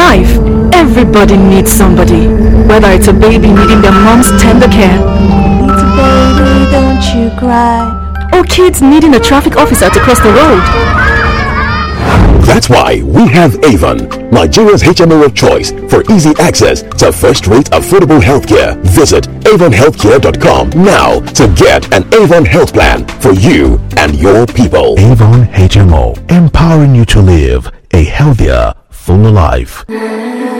life, everybody needs somebody. Whether it's a baby needing their mom's tender care, Little baby, don't you cry. or kids needing a traffic officer to cross the road. That's why we have Avon, Nigeria's HMO of choice for easy access to first-rate affordable healthcare. Visit avonhealthcare.com now to get an Avon health plan for you and your people. Avon HMO, empowering you to live a healthier, fuller life.